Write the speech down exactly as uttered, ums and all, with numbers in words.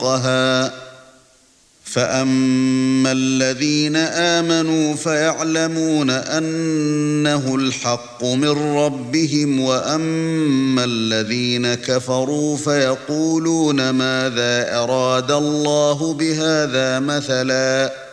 حقها فأما الذين آمنوا فيعلمون أنه الحق من ربهم وأما الذين كفروا فيقولون ماذا أراد الله بهذا مثلا